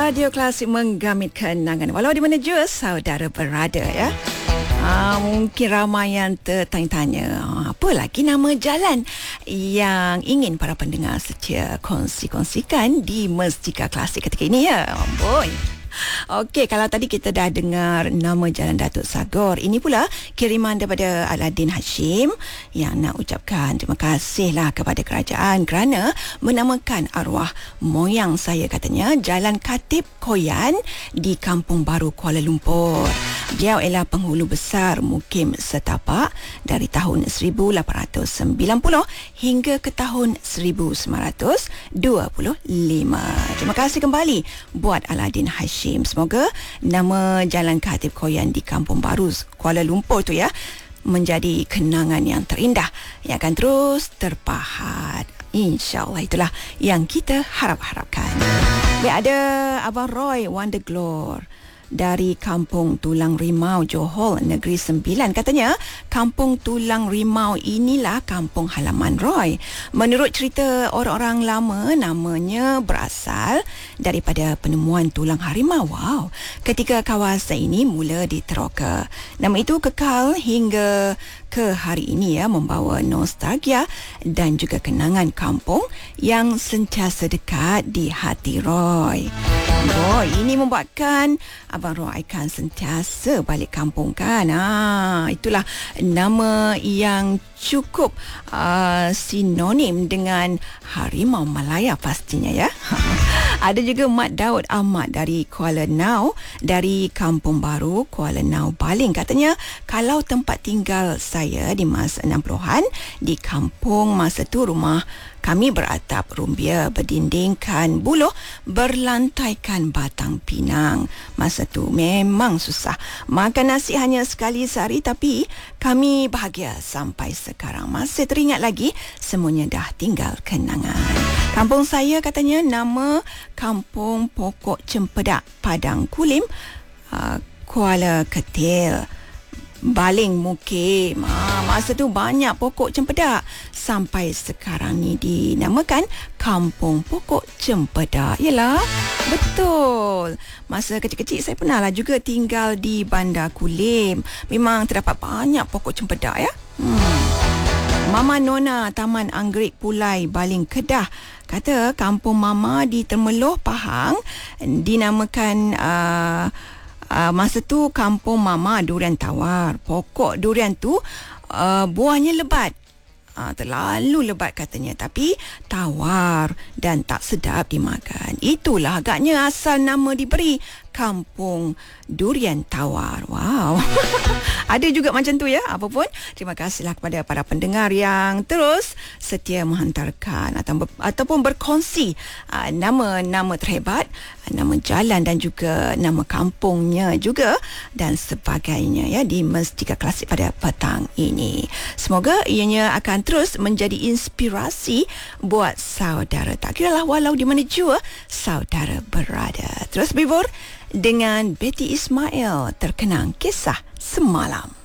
Radio Klasik menggamit kenangan walau di mana jua saudara berada ya. Mungkin ramai yang tertanya-tanya apa lagi nama jalan yang ingin para pendengar setia kongsikan di Mestika Klasik ketika ini ya. Amboi. Okey, kalau tadi kita dah dengar nama Jalan Datuk Sagor, ini pula kiriman daripada Aladin Hashim yang nak ucapkan terima kasihlah kepada kerajaan kerana menamakan arwah moyang saya, katanya Jalan Khatib Koyan di Kampung Baru, Kuala Lumpur. Beliau ialah penghulu besar mukim setapak dari tahun 1890 hingga ke tahun 1925. Terima kasih kembali buat Aladin Hashim. Semoga nama Jalan Khatib Koyan di Kampung Baru, Kuala Lumpur tu ya menjadi kenangan yang terindah yang akan terus terpahat. InsyaAllah, itulah yang kita harap-harapkan. Ada Abang Roy Wonderglore dari Kampung Tulang Rimau, Johor, Negeri Sembilan. Katanya, Kampung Tulang Rimau inilah kampung halaman Roy. Menurut cerita orang-orang lama, namanya berasal daripada penemuan tulang harimau. Wow. Ketika kawasan ini mula diteroka. Nama itu kekal hingga ke hari ini ya, membawa nostalgia dan juga kenangan kampung yang sentiasa dekat di hati Roy. Ini membuatkan Abang Roy akan sentiasa balik kampung kan. Itulah nama yang cukup sinonim dengan harimau Malaya pastinya ya. Ada juga Mat Daud Ahmad dari Kuala Nau, dari Kampung Baru, Kuala Nau, Baling. Katanya, kalau tempat tinggal saya di masa 60-an di kampung masa tu, rumah kami beratap rumbia, berdindingkan buluh, berlantaikan batang pinang. Masa tu memang susah. Makan nasi hanya sekali sehari, tapi kami bahagia sampai sekarang. Masih teringat lagi, semuanya dah tinggal kenangan. Kampung saya katanya nama Kampung Pokok Cempedak, Padang Kulim, Kuala Ketil, Baling Mukim. Masa tu banyak pokok cempedak. Sampai sekarang ni dinamakan Kampung Pokok Cempedak. Yalah, betul. Masa kecil-kecil saya pernah lah juga tinggal di Bandar Kulim. Memang terdapat banyak pokok cempedak ya. Mama Nona, Taman Anggerik Pulai, Baling, Kedah. Kata kampung Mama di Temeloh, Pahang dinamakan masa tu Kampung Mama Durian Tawar. Pokok durian tu buahnya lebat. Terlalu lebat katanya, tapi tawar dan tak sedap dimakan. Itulah agaknya asal nama diberi Kampung Durian Tawar. Wow. Ada juga macam tu ya. Apapun, terima kasihlah kepada para pendengar yang terus setia menghantarkan ataupun berkongsi nama-nama terhebat, nama jalan dan juga nama kampungnya juga dan sebagainya ya di Mestika Klasik pada petang ini. Semoga ianya akan terus menjadi inspirasi buat saudara. Tak kiralah walau di mana jua saudara berada. Terus berhibur dengan Betty Ismail, Terkenang Kisah Semalam.